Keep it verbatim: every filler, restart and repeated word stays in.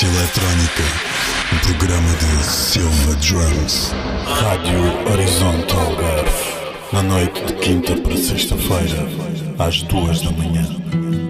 Experiência Eletrónica, um programa de Silva Drums. Rádio Horizonte Algarve, na noite de quinta para sexta-feira, às duas da manhã.